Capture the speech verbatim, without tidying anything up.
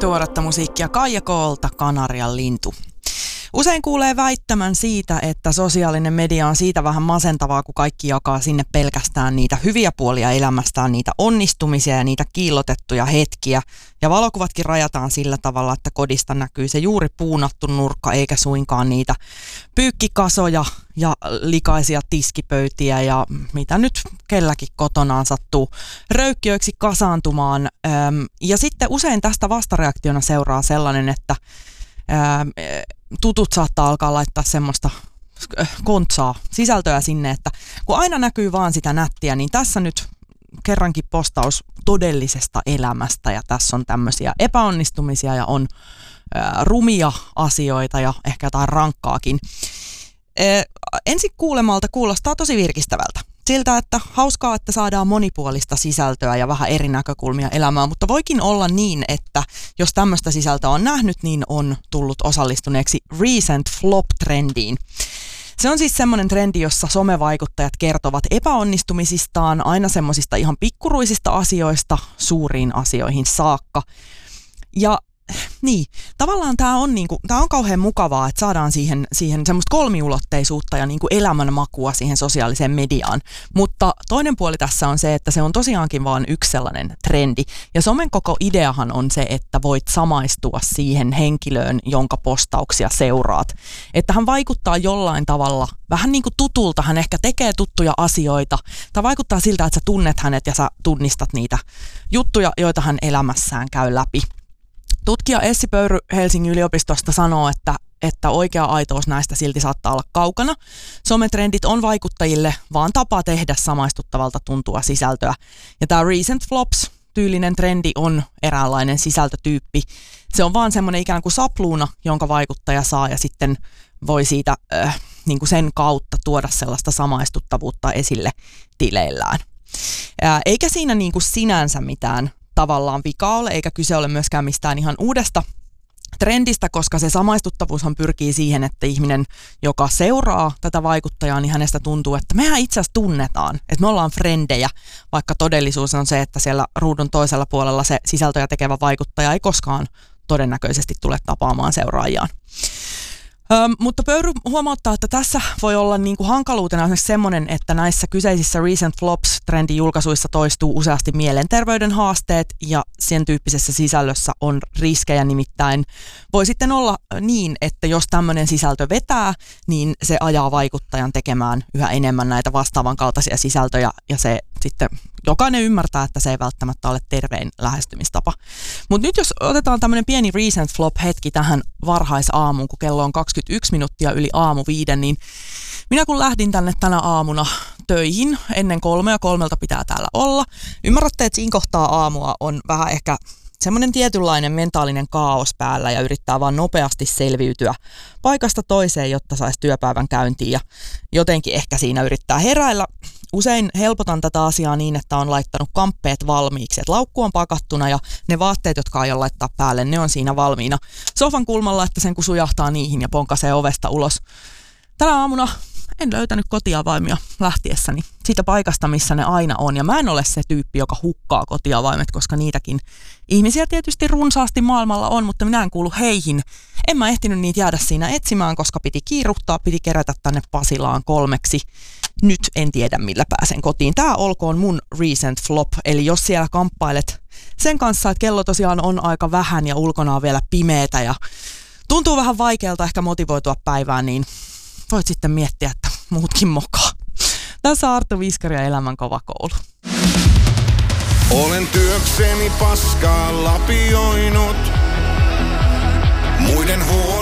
tuoretta musiikkia Kaija Kolta, Kanarian lintu. Usein kuulee väittämän siitä, että sosiaalinen media on siitä vähän masentavaa, kun kaikki jakaa sinne pelkästään niitä hyviä puolia elämästään, niitä onnistumisia ja niitä kiillotettuja hetkiä. Ja valokuvatkin rajataan sillä tavalla, että kodista näkyy se juuri puunattu nurkka, eikä suinkaan niitä pyykkikasoja ja likaisia tiskipöytiä ja mitä nyt kelläkin kotonaan sattuu röykkiöiksi kasaantumaan. Ja sitten usein tästä vastareaktiona seuraa sellainen, että tutut saattaa alkaa laittaa semmoista kontsaa sisältöä sinne, että kun aina näkyy vaan sitä nättiä, niin tässä nyt kerrankin postaus todellisesta elämästä ja tässä on tämmöisiä epäonnistumisia ja on ää, rumia asioita ja ehkä jotain rankkaakin. Ää, ensi kuulemalta kuulostaa tosi virkistävältä. Siltä, että hauskaa, että saadaan monipuolista sisältöä ja vähän eri näkökulmia elämään, mutta voikin olla niin, että jos tämmöistä sisältöä on nähnyt, niin on tullut osallistuneeksi recent flop-trendiin. Se on siis semmoinen trendi, jossa somevaikuttajat kertovat epäonnistumisistaan aina semmoisista ihan pikkuruisista asioista suuriin asioihin saakka. Ja niin, tavallaan tämä on, niinku, tää on kauhean mukavaa, että saadaan siihen, siihen semmoista kolmiulotteisuutta ja niinku elämänmakua siihen sosiaaliseen mediaan. Mutta toinen puoli tässä on se, että se on tosiaankin vaan yksi sellainen trendi. Ja somen koko ideahan on se, että voit samaistua siihen henkilöön, jonka postauksia seuraat. Että hän vaikuttaa jollain tavalla vähän niin kuin tutulta, hän ehkä tekee tuttuja asioita. Tai vaikuttaa siltä, että sä tunnet hänet ja sä tunnistat niitä juttuja, joita hän elämässään käy läpi. Tutkija Essi Pöyry Helsingin yliopistosta sanoo, että, että oikea aitous näistä silti saattaa olla kaukana. Sometrendit on vaikuttajille vaan tapa tehdä samaistuttavalta tuntua sisältöä. Ja tämä recent flops-tyylinen trendi on eräänlainen sisältötyyppi. Se on vaan semmoinen ikään kuin sapluuna, jonka vaikuttaja saa ja sitten voi siitä äh, niin kuin sen kautta tuoda sellaista samaistuttavuutta esille tileillään. Äh, eikä siinä niin kuin sinänsä mitään tavallaan vika ole, eikä kyse ole myöskään mistään ihan uudesta trendistä, koska se samaistuttavuushan pyrkii siihen, että ihminen, joka seuraa tätä vaikuttajaa, niin hänestä tuntuu, että mehän itse asiassa tunnetaan, että me ollaan frendejä, vaikka todellisuus on se, että siellä ruudun toisella puolella se sisältöjä tekevä vaikuttaja ei koskaan todennäköisesti tule tapaamaan seuraajiaan. Öm, mutta Pöyry huomauttaa, että tässä voi olla niin kuin hankaluutena esimerkiksi semmoinen, että näissä kyseisissä recent flops-trendin julkaisuissa toistuu useasti mielenterveyden haasteet ja sen tyyppisessä sisällössä on riskejä, nimittäin voi sitten olla niin, että jos tämmöinen sisältö vetää, niin se ajaa vaikuttajan tekemään yhä enemmän näitä vastaavan kaltaisia sisältöjä ja se sitten jokainen ymmärtää, että se ei välttämättä ole tervein lähestymistapa. Mutta nyt jos otetaan tämmöinen pieni recent flop-hetki tähän varhaisaamuun, kun kello on kaksikymmentäyksi minuuttia yli aamu viiden, niin minä kun lähdin tänne tänä aamuna töihin ennen kolmea, kolmelta pitää täällä olla. Ymmärrätte, että siinä kohtaa aamua on vähän ehkä semmoinen tietynlainen mentaalinen kaos päällä ja yrittää vaan nopeasti selviytyä paikasta toiseen, jotta saisi työpäivän käyntiin ja jotenkin ehkä siinä yrittää heräillä. Usein helpotan tätä asiaa niin, että on laittanut kamppeet valmiiksi, että laukku on pakattuna ja ne vaatteet, jotka aion laittaa päälle, ne on siinä valmiina sofan kulmalla, että sen kun sujahtaa niihin ja ponkasee ovesta ulos. Tänä aamuna en löytänyt kotiavaimia lähtiessäni siitä paikasta, missä ne aina on. Ja mä en ole se tyyppi, joka hukkaa kotiavaimet, koska niitäkin ihmisiä tietysti runsaasti maailmalla on, mutta minä en kuulu heihin. En mä ehtinyt niitä jäädä siinä etsimään, koska piti kiiruhtaa, piti kerätä tänne Pasilaan kolmeksi. Nyt en tiedä, millä pääsen kotiin. Tää olkoon mun recent flop, eli jos siellä kamppailet sen kanssa, että kello tosiaan on aika vähän ja ulkona on vielä pimeätä ja tuntuu vähän vaikealta ehkä motivoitua päivään, niin voit sitten miettiä, että muutkin mokaa. Tässä on Arttu Viskari ja Elämän kova koulu. Olen työkseni paskaa lapioinut, muiden huomioon.